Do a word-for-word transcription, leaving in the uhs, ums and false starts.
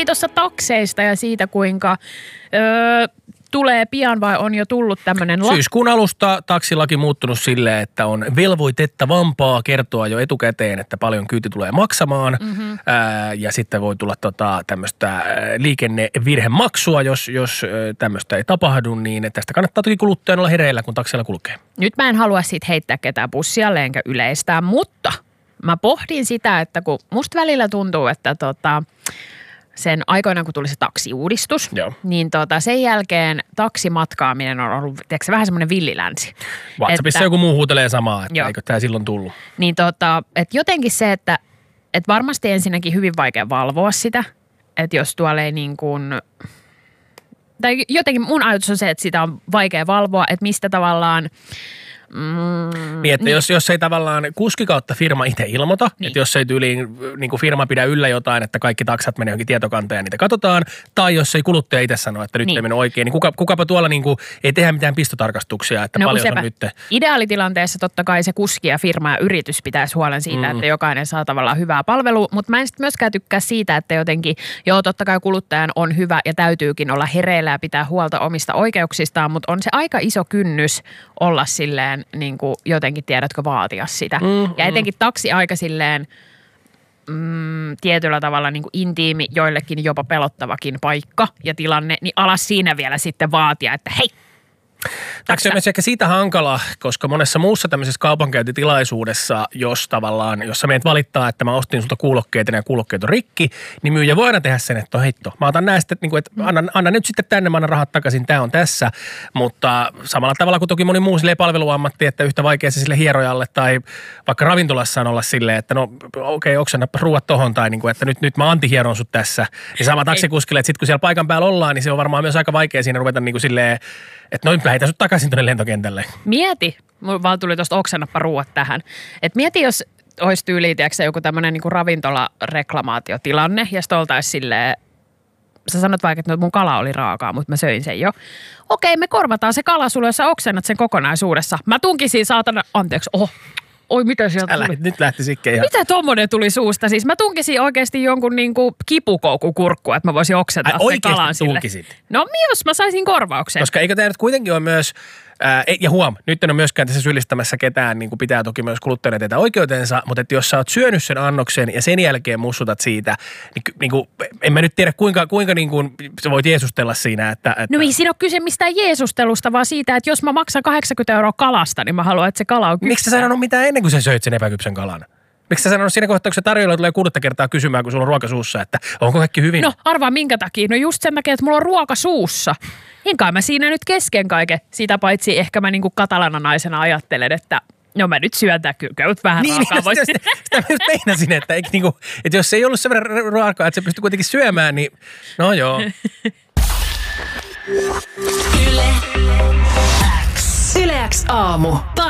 puhuttiin tuossa takseista ja siitä, kuinka öö, tulee pian vai on jo tullut tämmöinen... La- Syyskuun alusta taksilaki muuttunut silleen, että on velvoitettavampaa kertoa jo etukäteen, että paljon kyyti tulee maksamaan. Mm-hmm. Ää, ja sitten voi tulla tota, tämmöistä liikennevirhemaksua, jos, jos tämmöistä ei tapahdu, niin tästä kannattaa toki kuluttajan olla hereillä, kun taksilla kulkee. Nyt mä en halua siitä heittää ketään bussialle enkä yleistää, mutta mä pohdin sitä, että kun musta välillä tuntuu, että tota... sen aikoinaan, kun tuli se taksiuudistus, Joo. niin tota, sen jälkeen taksimatkaaminen on ollut, tiedätkö, vähän semmoinen villilänsi. WhatsAppissa että, joku muu huutelee samaa, että jo. Eikö tämä silloin tullut. Niin tota, että jotenkin se, että, että varmasti ensinnäkin hyvin vaikea valvoa sitä, että jos tuolla ei niin kuin, tai jotenkin mun ajatus on se, että sitä on vaikea valvoa, että mistä tavallaan, Mm, niin, että niin. Jos, jos ei tavallaan kuski kautta firma itse ilmoita, niin. Että jos ei tyyliin niin kuin firma pidä yllä jotain, että kaikki taksat menee johonkin tietokantaan ja niitä katsotaan, tai jos ei kuluttaja itse sano, että nyt niin. ei mene oikein, niin kuka, kukapa tuolla niin kuin, ei tehdä mitään pistotarkastuksia, että no, paljon on nyt. Ideaalitilanteessa totta kai se kuski ja firma ja yritys pitäisi huolen siitä, mm. että jokainen saa tavallaan hyvää palvelua, mutta mä en sitten myöskään tykkää siitä, että jotenkin, joo totta kai kuluttajan on hyvä ja täytyykin olla hereillä ja pitää huolta omista oikeuksistaan, mutta on se aika iso kynnys olla silleen, niin kuin jotenkin tiedätkö vaatia sitä. Mm, ja etenkin taksi aika silleen mm, tietyllä tavalla niin kuin intiimi, joillekin jopa pelottavakin paikka ja tilanne, niin alas siinä vielä sitten vaatia, että hei! Taksi on myös ehkä siitä hankala, koska monessa muussa tämmöisessä kaupankäyntitilaisuudessa, jos tavallaan, jos sä meet valittaa, että mä ostin sulta kuulokkeita ja kuulokkeet on rikki, niin myyjä voi aina tehdä sen, että on heitto. Mä otan näistä, että, että anna, anna nyt sitten tänne, mä annan rahat takaisin, tää on tässä. Mutta samalla tavalla kuin toki moni muu silleen palveluammatti, että yhtä vaikea se sille hierojalle tai vaikka ravintolassa on olla silleen, että no okei, okay, oksennappa ruuat tohon tai niin kuin, että nyt, nyt mä antihieron sut tässä. Niin sama taksikuskille, että sit kun siellä paikan päällä ollaan, niin se on varmaan myös aika vaikea siinä ruveta niin kuin silleen, että noin lähdetään sut takaisin tuonne lentokentälle. Mieti, mulla vaan tuli tuosta oksennappa ruuat tähän, että mieti jos olisi tyyliin, tiedätkö, joku tämmöinen niin ravintolareklamaatiotilanne ja sitten oltaisiin silleen, sä sanot vaikka, että no, mun kala oli raakaa, mutta mä söin sen jo. Okei, me korvataan se kala sulle, jos sä oksennat sen kokonaisuudessa. Mä tunkisin saatana, anteeksi, oho. Oi, mitä sieltä Älä, tuli? Nyt lähti sikkeen ihan. Mitä tommonen tuli suusta? Siis mä tunkisin oikeasti jonkun niinku kipukoukukurkkua, että mä voisin oksentaa sen kalan sille. Tunkisit? No jos mä saisin korvauksen. Koska eikö tämä nyt kuitenkin ole myös, ää, ja huom, nyt en ole myöskään tässä syyllistämässä ketään, niin kuin pitää toki myös kuluttajana tehdä oikeutensa, mutta että jos sä oot syönyt sen annoksen ja sen jälkeen mussutat siitä, niin, niin kuin, en mä nyt tiedä kuinka, kuinka niin kuin sä voit jeesustella siinä. Että, että... No ei siinä ole kyse mistään jeesustelusta, vaan siitä, että jos mä maksan kahdeksankymmentä euroa kalasta, niin mä haluan, että se kala on kypsää. Miksi sä sanonut mitään ennen kuin sä söit sen epäkypsän kalan? Miksi sä sanonut siinä kohtaa, kun se tarjolla tulee kuudetta kertaa kysymään, kun sulla on ruoka suussa, että onko kaikki hyvin? No arvaa minkä takia. No just sen takia, että mulla on ruoka suussa. En kai mä siinä nyt kesken kaiken. Sitä paitsi ehkä mä niinku katalana naisena ajattelen, että no mä nyt syön tää kyllä vähän niin, raakaa. Niin, sitä, sitä mä just meinasin, että, niinku, että jos se ei ollut sen verran raakaa, että se pystyy kuitenkin syömään, niin no joo. Yle X. Yle X aamu.